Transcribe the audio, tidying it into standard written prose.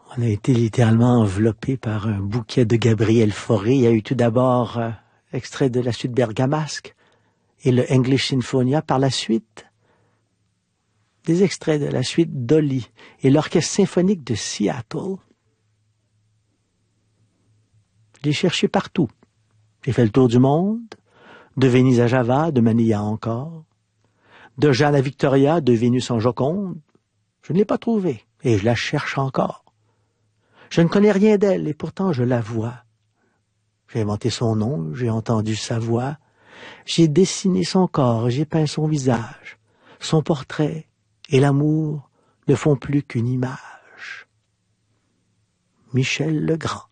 On a été littéralement enveloppé par un bouquet de Gabriel Fauré. Il y a eu tout d'abord extrait de la suite bergamasque et le English Sinfonia. Par la suite, des extraits de la suite Dolly et l'Orchestre symphonique de Seattle. J'ai cherché partout. J'ai fait le tour du monde, de Venise à Java, de Manilla encore, de Jeanne à Victoria, de Vénus en Joconde. Je ne l'ai pas trouvée et je la cherche encore. Je ne connais rien d'elle et pourtant je la vois. J'ai inventé son nom, j'ai entendu sa voix, j'ai dessiné son corps, j'ai peint son visage. Son portrait et l'amour ne font plus qu'une image. Michel Legrand.